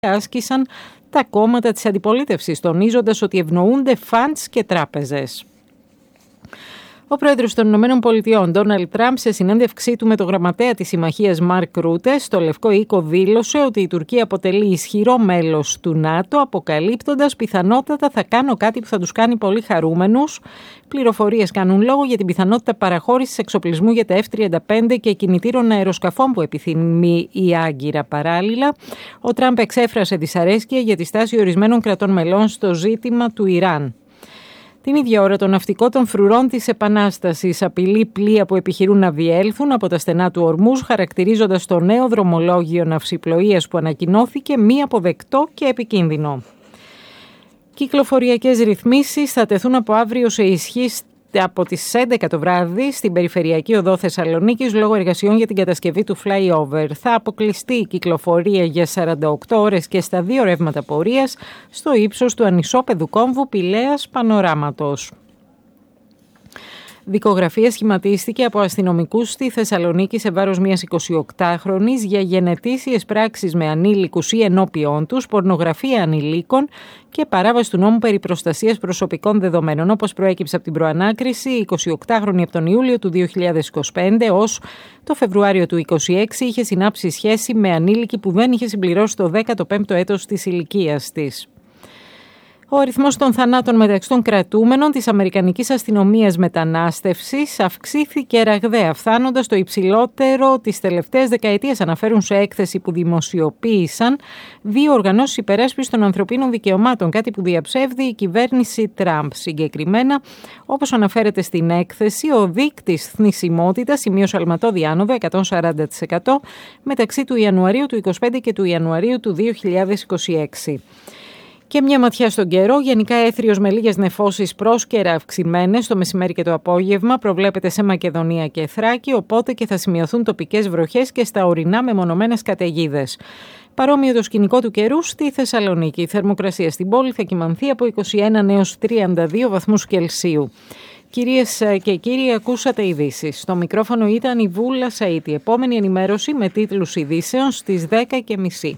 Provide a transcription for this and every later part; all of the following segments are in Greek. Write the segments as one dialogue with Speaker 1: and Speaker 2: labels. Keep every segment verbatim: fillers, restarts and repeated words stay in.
Speaker 1: άσκησαν τα κόμματα της αντιπολίτευσης, τονίζοντας ότι ευνοούνται φαντς και τράπεζες. Ο πρόεδρος των Ηνωμένων Πολιτειών, Ντόναλντ Τραμπ, σε συνέντευξή του με το γραμματέα της συμμαχίας Μαρκ Ρούτε στο Λευκό Οίκο, δήλωσε ότι η Τουρκία αποτελεί ισχυρό μέλος του ΝΑΤΟ, αποκαλύπτοντας πιθανότατα θα κάνω κάτι που θα τους κάνει πολύ χαρούμενους. Πληροφορίες κάνουν λόγο για την πιθανότητα παραχώρησης εξοπλισμού για τα εφ τριάντα πέντε και κινητήρων αεροσκαφών που επιθυμεί η Άγκυρα. Παράλληλα, ο Τραμπ εξέφρασε δυσαρέσκεια για τη στάση ορισμένων κρατών μελών στο ζήτημα του Ιράν. Την ίδια ώρα, το ναυτικό των φρουρών της Επανάστασης απειλεί πλοία που επιχειρούν να διέλθουν από τα στενά του Ορμούζ, χαρακτηρίζοντας το νέο δρομολόγιο ναυσιπλοείας που ανακοινώθηκε μη αποδεκτό και επικίνδυνο. Κυκλοφοριακές ρυθμίσεις θα τεθούν από αύριο σε ισχύ από τις έντεκα το βράδυ στην Περιφερειακή Οδό Θεσσαλονίκης λόγω εργασιών για την κατασκευή του flyover. Θα αποκλειστεί η κυκλοφορία για σαράντα οκτώ ώρες και στα δύο ρεύματα πορείας στο ύψος του ανισόπεδου κόμβου Πηλαίας Πανοράματος. Δικογραφία σχηματίστηκε από αστυνομικούς στη Θεσσαλονίκη σε βάρος μιας εικοσιοκτάχρονης για γενετήσιες πράξεις με ανήλικους ή ενώπιον τους, πορνογραφία ανηλίκων και παράβαση του νόμου περί προστασίας προσωπικών δεδομένων. Όπως προέκυψε από την προανάκριση, η εικοσιοκτάχρονη από τον Ιούλιο του δύο χιλιάδες είκοσι πέντε ως το Φεβρουάριο του είκοσι έξι είχε συνάψει σχέση με ανήλικη που δεν είχε συμπληρώσει το δέκατο πέμπτο έτος της ηλικίας της. Ο αριθμός των θανάτων μεταξύ των κρατούμενων της Αμερικανικής Αστυνομίας Μετανάστευσης αυξήθηκε ραγδαία, φτάνοντας το υψηλότερο της τελευταίας δεκαετίας, αναφέρουν σε έκθεση που δημοσιοποίησαν δύο οργανώσεις υπεράσπισης των ανθρωπίνων δικαιωμάτων, κάτι που διαψεύδει η κυβέρνηση Τραμπ. Συγκεκριμένα, όπως αναφέρεται στην έκθεση, ο δείκτης θνησιμότητας σημείωσε αλματώδη άνοδο εκατόν σαράντα τοις εκατό μεταξύ του Ιανουαρίου του είκοσι πέντε και του Ιανουαρίου του δύο χιλιάδες είκοσι έξι. Και μια ματιά στον καιρό, γενικά έθριος με λίγες νεφώσεις πρόσκαιρα αυξημένες το μεσημέρι και το απόγευμα προβλέπεται σε Μακεδονία και Θράκη, οπότε και θα σημειωθούν τοπικές βροχές και στα ορεινά μεμονωμένες καταιγίδες. Παρόμοιο το σκηνικό του καιρού στη Θεσσαλονίκη. Η θερμοκρασία στην πόλη θα κυμανθεί από είκοσι ένα έως τριάντα δύο βαθμούς Κελσίου. Κυρίες και κύριοι, ακούσατε ειδήσεις. Στο μικρόφωνο ήταν η Βούλα Σαΐτη. Επόμενη ενημέρωση με τίτλους ειδήσεων στις δέκα και μισή.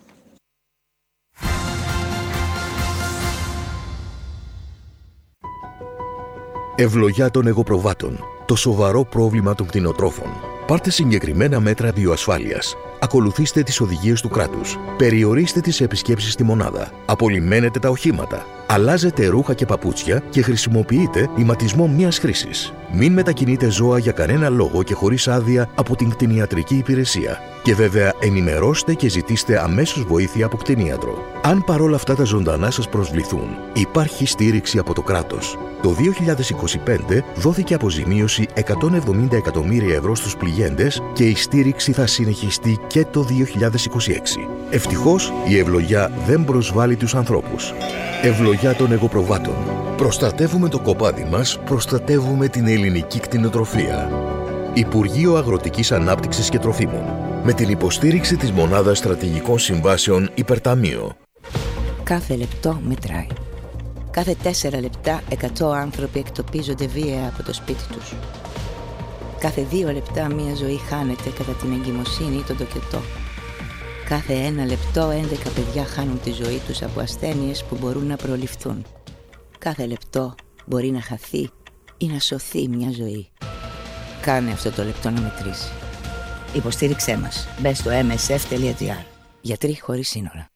Speaker 2: Ευλογιά των εγωπροβάτων. Το σοβαρό πρόβλημα των κτηνοτρόφων. Πάρτε συγκεκριμένα μέτρα βιοασφάλειας. Ακολουθήστε τις οδηγίες του κράτους. Περιορίστε τις επισκέψεις στη μονάδα. Απολυμμένετε τα οχήματα. Αλλάζετε ρούχα και παπούτσια και χρησιμοποιείτε ηματισμό μιας χρήσης. Μην μετακινείτε ζώα για κανένα λόγο και χωρίς άδεια από την κτηνιατρική υπηρεσία. Και βέβαια ενημερώστε και ζητήστε αμέσως βοήθεια από κτηνίατρο. Αν παρόλα αυτά τα ζωντανά σας προσβληθούν, υπάρχει στήριξη από το κράτος. Το δύο χιλιάδες είκοσι πέντε δόθηκε αποζημίωση εκατόν εβδομήντα εκατομμύρια ευρώ στους πληγέντες και η στήριξη θα συνεχιστεί και το δύο χιλιάδες είκοσι έξι. Ευτυχώς η ευλογιά δεν προσβάλλει τους ανθρώπους. Ευλογιά των εγωπροβάτων. Προστατεύουμε το κοπάδι μας, προστατεύουμε την ελληνική κτηνοτροφία. Υπουργείο Αγροτικής Ανάπτυξης και Τροφίμων. Με την υποστήριξη της Μονάδας Στρατηγικών Συμβάσεων Υπερταμείο.
Speaker 3: Κάθε λεπτό μετράει. Κάθε τέσσερα λεπτά εκατό άνθρωποι εκτοπίζονται βία από το σπίτι τους. Κάθε δύο λεπτά μία ζωή χάνεται κατά την εγκυμοσύνη ή τον τοκετό. Κάθε ένα λεπτό έντεκα παιδιά χάνουν τη ζωή τους από ασθένειες που μπορούν να προληφθούν. Κάθε λεπτό μπορεί να χαθεί ή να σωθεί μια ζωή. Κάνε αυτό το λεπτό να μετρήσει. Υποστήριξέ μας. Μπες στο εμ ες εφ τελεία τζι άρ. Γιατροί χωρίς σύνορα.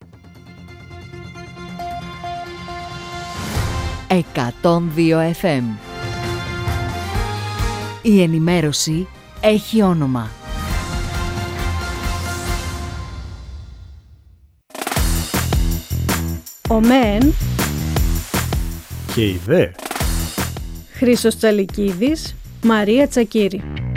Speaker 4: εκατόν δύο εφ εμ. Η ενημέρωση έχει όνομα.
Speaker 5: Ο ΜΕΝ
Speaker 6: και η ΔΕ.
Speaker 5: Χρήστος Τσαλικίδης, Μαρία Τσακύρη.